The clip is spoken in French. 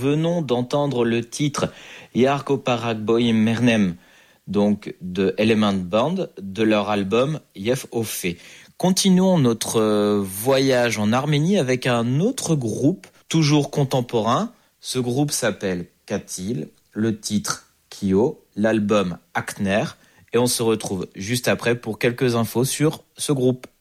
venons d'entendre le titre Jarkko Paragboy Mernem, donc de Element Band, de leur album Yef Ofe. Continuons notre voyage en Arménie avec un autre groupe, toujours contemporain. Ce groupe s'appelle Katil, le titre Kyo, l'album Akner, et on se retrouve juste après pour quelques infos sur ce groupe.